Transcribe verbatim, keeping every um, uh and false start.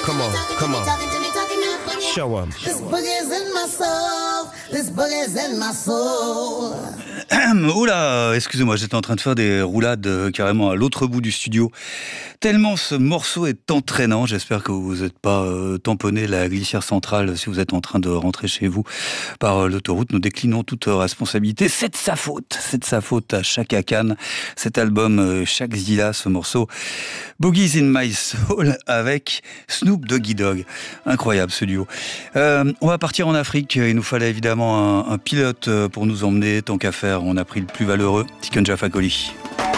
come on, come on. Show 'em. This boogie's in my soul. This boogie's in my soul. Oula, excusez-moi, j'étais en train de faire des roulades euh, carrément à l'autre bout du studio. Tellement ce morceau est entraînant, j'espère que vous n'êtes pas euh, tamponné la glissière centrale si vous êtes en train de rentrer chez vous par euh, l'autoroute. Nous déclinons toute responsabilité. C'est de sa faute, c'est de sa faute à Chaka Khan. Cet album, euh, Chak Zilla, ce morceau Boogie's in My Soul avec Snoop Doggy Dogg. Incroyable ce duo. Euh, on va partir en Afrique. Il nous fallait évidemment un, un pilote pour nous emmener. Tant qu'à faire, on a pris le plus valeureux, Tiken Jah Fakoly.